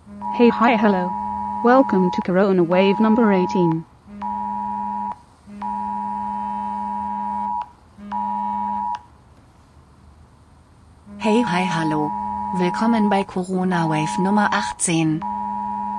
Hey, hi, hello. Welcome to Corona Wave number 18. Hey, hi, hallo. Willkommen bei Corona Wave Nummer 18.